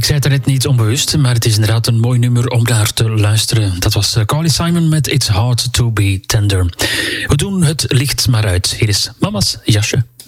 Ik zei het net niet onbewust, maar het is inderdaad een mooi nummer om naar te luisteren. Dat was Carly Simon met It's Hard to Be Tender. We doen het licht maar uit. Hier is Mama's jasje.